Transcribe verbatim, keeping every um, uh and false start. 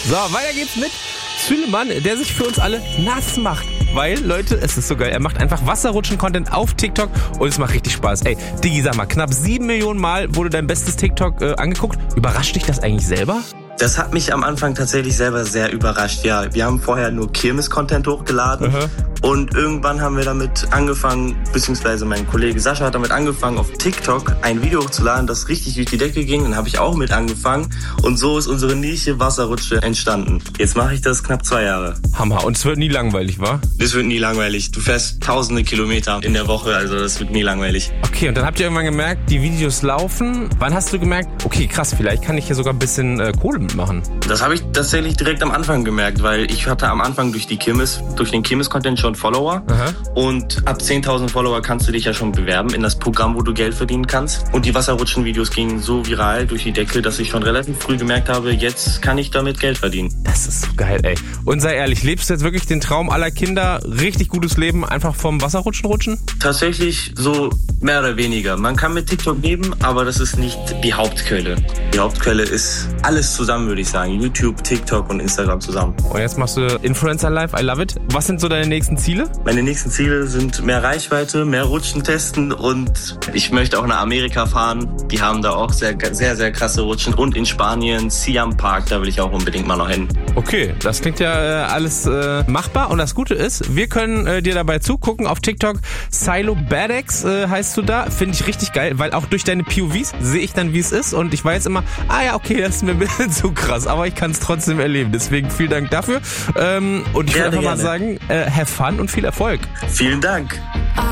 So, weiter geht's mit Süleyman, der sich für uns alle nass macht. Weil, Leute, es ist so geil, er macht einfach Wasserrutschen-Content auf TikTok und es macht richtig Spaß. Ey, Digi, sag mal, knapp sieben Millionen Mal wurde dein bestes TikTok äh, angeguckt. Überrascht dich das eigentlich selber? Das hat mich am Anfang tatsächlich selber sehr überrascht. Ja, wir haben vorher nur Kirmes-Content hochgeladen. Aha. Und irgendwann haben wir damit angefangen, beziehungsweise mein Kollege Sascha hat damit angefangen, auf TikTok ein Video hochzuladen, das richtig durch die Decke ging. Dann habe ich auch mit angefangen und so ist unsere Nische Wasserrutsche entstanden. Jetzt mache ich das knapp zwei Jahre. Hammer. Und es wird nie langweilig, wa? Es wird nie langweilig. Du fährst tausende Kilometer in der Woche, also das wird nie langweilig. Okay, und dann habt ihr irgendwann gemerkt, die Videos laufen. Wann hast du gemerkt, okay, krass, vielleicht kann ich hier sogar ein bisschen äh, Kohle mitmachen? Das habe ich tatsächlich direkt am Anfang gemerkt, weil ich hatte am Anfang durch die Kirmes, durch den Kirmes-Content schon Follower. Aha. Und ab zehntausend Follower kannst du dich ja schon bewerben in das Programm, wo du Geld verdienen kannst. Und die Wasserrutschen-Videos gingen so viral durch die Decke, dass ich schon relativ früh gemerkt habe, jetzt kann ich damit Geld verdienen. Das ist so geil, ey. Und sei ehrlich, lebst du jetzt wirklich den Traum aller Kinder, richtig gutes Leben, einfach vom Wasserrutschen rutschen? Tatsächlich so mehr oder weniger. Man kann mit TikTok leben, aber das ist nicht die Hauptquelle. Die Hauptquelle ist alles zusammen, würde ich sagen. YouTube, TikTok und Instagram zusammen. Und jetzt machst du Influencer Life, I love it. Was sind so deine nächsten Ziele? Meine nächsten Ziele sind mehr Reichweite, mehr Rutschen testen und ich möchte auch nach Amerika fahren. Die haben da auch sehr, sehr, sehr krasse Rutschen. Und in Spanien, Siam Park, da will ich auch unbedingt mal noch hin. Okay, das klingt ja äh, alles äh, machbar. Und das Gute ist, wir können äh, dir dabei zugucken auf TikTok. Silo Badex äh, heißt du da. Finde ich richtig geil, weil auch durch deine P O Vs sehe ich dann, wie es ist. Und ich weiß immer, ah ja, okay, das ist mir ein bisschen zu krass. Aber ich kann es trotzdem erleben. Deswegen vielen Dank dafür. Ähm, und ich würde einfach gerne mal sagen, äh, have fun und viel Erfolg. Vielen Dank.